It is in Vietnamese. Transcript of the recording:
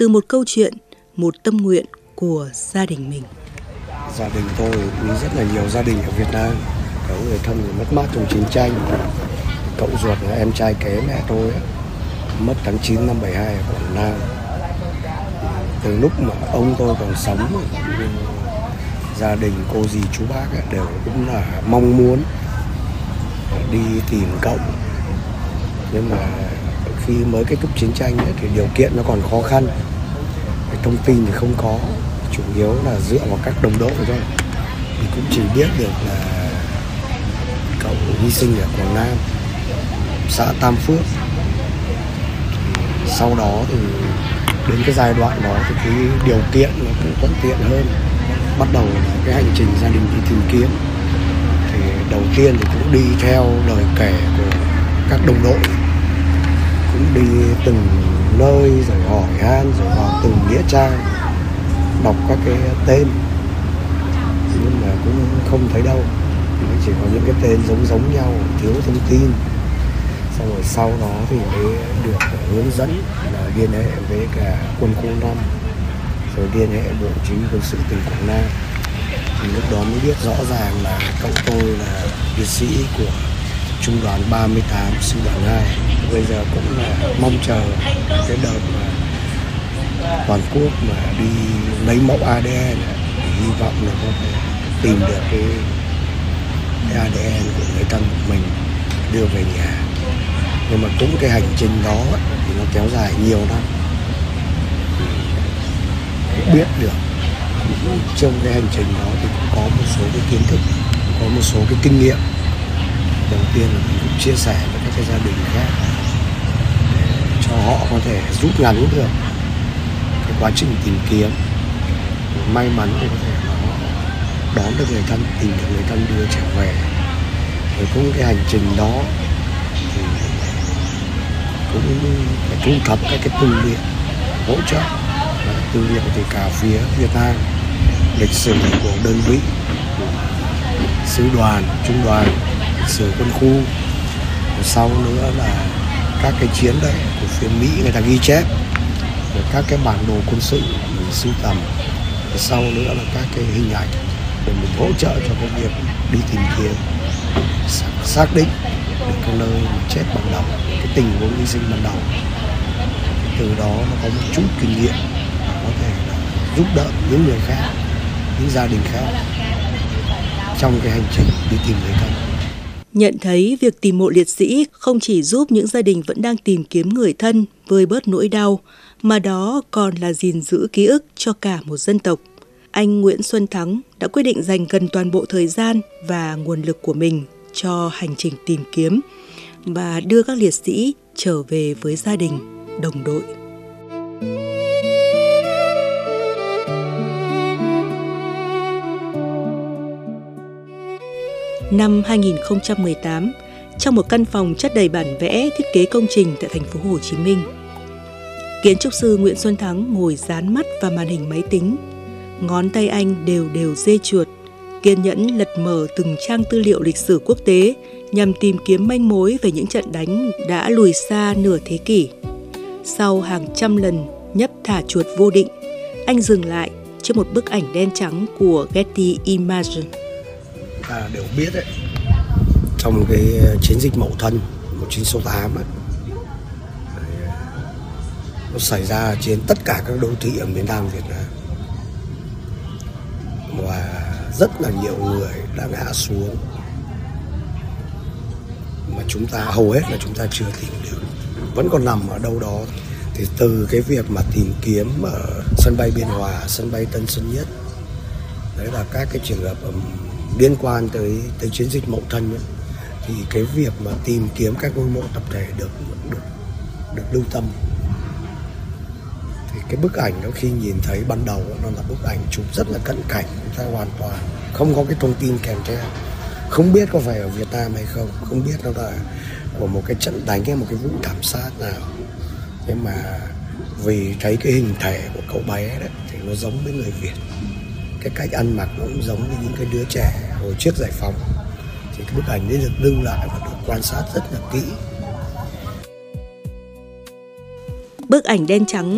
từ một câu chuyện, một tâm nguyện của gia đình mình. Gia đình tôi như rất là nhiều gia đình ở Việt Nam, có người thân mất mát trong chiến tranh. Cậu ruột là em trai kế mẹ tôi mất tháng 9 năm 72 ở Quảng Nam. Từ lúc mà ông tôi còn sống, gia đình cô dì chú bác đều cũng là mong muốn đi tìm cậu. Nhưng mà khi mới kết thúc chiến tranh thì điều kiện nó còn khó khăn, thông tin thì không có, chủ yếu là dựa vào các đồng đội thôi. Thì cũng chỉ biết được là cậu hy sinh ở Quảng Nam, xã Tam Phước. Sau đó thì đến cái giai đoạn đó thì cái điều kiện nó cũng thuận tiện hơn, bắt đầu là cái hành trình gia đình đi tìm kiếm. Thì đầu tiên thì cũng đi theo lời kể của các đồng đội, cũng đi từng nơi rồi hỏi han, rồi vào từng nghĩa trang đọc các cái tên, nhưng mà cũng không thấy đâu, chỉ có những cái tên giống nhau, thiếu thông tin. Xong rồi sau đó thì mới được hướng dẫn là liên hệ với cả quân khu 5, rồi liên hệ bộ chỉ huy quân sự tỉnh Quảng Nam. Thì lúc đó mới biết rõ ràng là cậu tôi là liệt sĩ của trung đoàn 38 sư đoàn 2. Bây giờ cũng là mong chờ cái đợt mà toàn quốc mà đi lấy mẫu ADN, hy vọng là có thể tìm được cái ADN của người thân của mình đưa về nhà. Nhưng mà cũng cái hành trình đó thì nó kéo dài nhiều năm, cũng biết được trong cái hành trình đó thì cũng có một số cái kiến thức, có một số cái kinh nghiệm. Đầu tiên là mình cũng chia sẻ với các cái gia đình khác để cho họ có thể rút ngắn được cái quá trình tìm kiếm. May mắn thì có thể là họ đón được người thân, tìm được người thân đưa trở về. Rồi cũng cái hành trình đó thì cũng phải thu thập các cái tư liệu hỗ trợ. Tư liệu từ cả phía Việt Nam, lịch sử của đơn vị, sư đoàn, trung đoàn, lịch sử quân khu. Rồi sau nữa là các cái chiến lược của phía Mỹ người ta ghi chép, rồi các cái bản đồ quân sự mình sưu tầm. Rồi sau nữa là các cái hình ảnh để mình hỗ trợ cho cái việc đi tìm kiếm, xác định được cái nơi mà chết ban đầu, cái tình huống hy sinh ban đầu. Từ đó nó có một chút kinh nghiệm có thể là giúp đỡ những người khác, những gia đình khác trong cái hành trình đi tìm người thân. Nhận thấy việc tìm mộ liệt sĩ không chỉ giúp những gia đình vẫn đang tìm kiếm người thân vơi bớt nỗi đau, mà đó còn là gìn giữ ký ức cho cả một dân tộc. Anh Nguyễn Xuân Thắng đã quyết định dành gần toàn bộ thời gian và nguồn lực của mình cho hành trình tìm kiếm và đưa các liệt sĩ trở về với gia đình, đồng đội. Năm 2018, trong một căn phòng chất đầy bản vẽ thiết kế công trình tại thành phố Hồ Chí Minh, kiến trúc sư Nguyễn Xuân Thắng ngồi dán mắt vào màn hình máy tính. Ngón tay anh đều dê chuột, kiên nhẫn lật mở từng trang tư liệu lịch sử quốc tế nhằm tìm kiếm manh mối về những trận đánh đã lùi xa nửa thế kỷ. Sau hàng trăm lần nhấp thả chuột vô định, anh dừng lại trước một bức ảnh đen trắng của Getty Images. Ta đều biết đấy, trong cái chiến dịch Mậu Thân 1968 ấy, nó xảy ra trên tất cả các đô thị ở miền Nam Việt Nam, và rất là nhiều người đã ngã xuống mà chúng ta hầu hết là chúng ta chưa tìm được, vẫn còn nằm ở đâu đó. Thì từ cái việc mà tìm kiếm ở sân bay Biên Hòa, sân bay Tân Sơn Nhất, đấy là các cái trường hợp liên quan tới chiến dịch Mậu Thân ấy, thì cái việc mà tìm kiếm các ngôi mộ tập thể được lưu tâm. Thì cái bức ảnh đó khi nhìn thấy ban đầu nó là bức ảnh chụp rất là cận cảnh, chúng ta hoàn toàn không có cái thông tin kèm theo, không biết có phải ở Việt Nam hay không, không biết nó là của một cái trận đánh hay một cái vụ thảm sát nào. Nhưng mà vì thấy cái hình thể của cậu bé đấy thì nó giống với người Việt, cái cách ăn mặc nó cũng giống với những cái đứa trẻ hồi trước giải phóng. Thì cái bức ảnh đấy được lưu lại và được quan sát rất là kỹ. Bức ảnh đen trắng